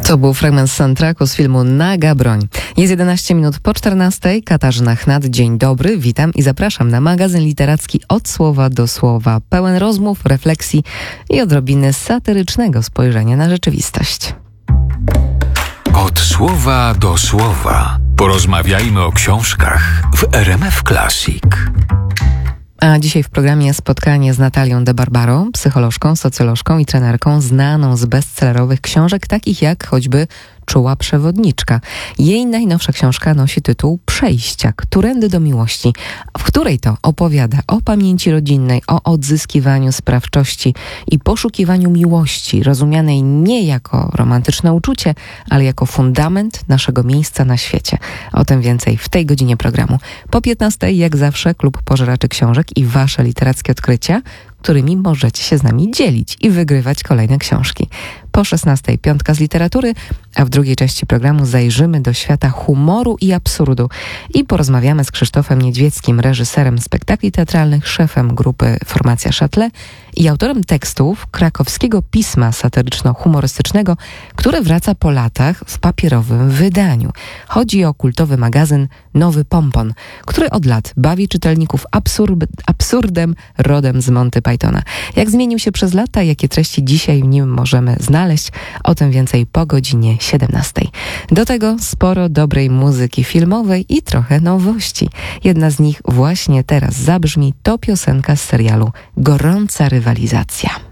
To był fragment soundtracku z filmu Naga Broń. Jest 11 minut po 14. Katarzyna Chnat. Dzień dobry, witam i zapraszam na magazyn literacki Od słowa do słowa. Pełen rozmów, refleksji i odrobiny satyrycznego spojrzenia na rzeczywistość. Od słowa do słowa. Porozmawiajmy o książkach w RMF Classic. A dzisiaj w programie spotkanie z Natalią de Barbaro, psycholożką, socjolożką i trenerką znaną z bestsellerowych książek, takich jak choćby Czuła przewodniczka. Jej najnowsza książka nosi tytuł Przejścia, którędy do miłości, w której to opowiada o pamięci rodzinnej, o odzyskiwaniu sprawczości i poszukiwaniu miłości, rozumianej nie jako romantyczne uczucie, ale jako fundament naszego miejsca na świecie. O tym więcej w tej godzinie programu. Po 15, jak zawsze, Klub Pożeraczy Książek i wasze literackie odkrycia, którymi możecie się z nami dzielić i wygrywać kolejne książki. Po 16, piątka z literatury, a w drugiej części programu zajrzymy do świata humoru i absurdu i porozmawiamy z Krzysztofem Niedźwieckim, reżyserem spektakli teatralnych, szefem grupy Formacja Châtelet i autorem tekstów krakowskiego pisma satyryczno-humorystycznego, które wraca po latach w papierowym wydaniu. Chodzi o kultowy magazyn Nowy Pompon, który od lat bawi czytelników absurdem rodem z Monty Pythona. Jak zmienił się przez lata, jakie treści dzisiaj w nim możemy znaleźć, o tym więcej po godzinie 17. Do tego sporo dobrej muzyki filmowej i trochę nowości. Jedna z nich właśnie teraz zabrzmi, to piosenka z serialu Gorąca rywalizacja.